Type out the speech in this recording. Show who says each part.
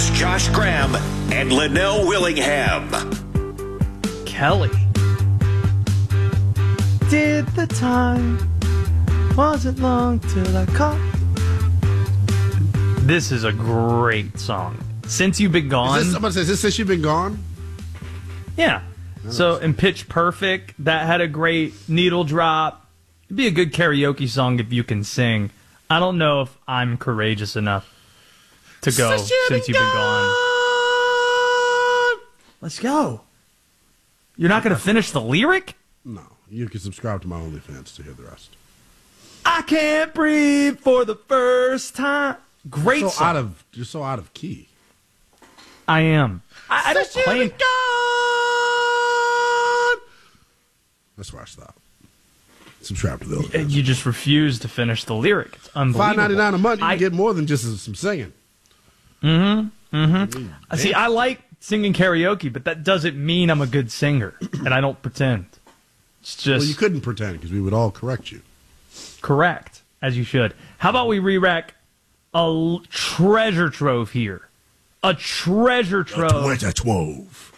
Speaker 1: Here's Josh Graham and Linnell Willingham.
Speaker 2: Kelly. Did the time, wasn't long till I caught. This is a great song. Since You've Been Gone.
Speaker 3: Is this Since You've Been Gone?
Speaker 2: Yeah. So in Pitch Perfect, that had a great needle drop. It'd be a good karaoke song if you can sing. I don't know if I'm courageous enough to go Since You've Been Gone. Let's go. You're not going to finish the lyric?
Speaker 3: No. You can subscribe to my OnlyFans to hear the rest.
Speaker 2: I can't breathe for the first time. Great song.
Speaker 3: You're so out of key.
Speaker 2: I am. I don't play.
Speaker 3: That's where I stop. Subscribe to the OnlyFans.
Speaker 2: You just refuse to finish the lyric. It's unbelievable.
Speaker 3: $5.99 a month, you can get more than just some singing.
Speaker 2: See, I like singing karaoke, but that doesn't mean I'm a good singer, and I don't pretend. It's just...
Speaker 3: Well, you couldn't pretend, because we would all correct you.
Speaker 2: Correct, as you should. How about we re-rack a treasure trove here? A treasure trove.
Speaker 3: Treasure trove.